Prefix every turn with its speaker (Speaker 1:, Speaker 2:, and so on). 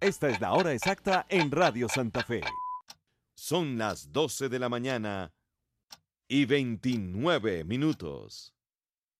Speaker 1: Esta es la hora exacta en Radio Santa Fe. Son las 12 de la mañana y 29 minutos.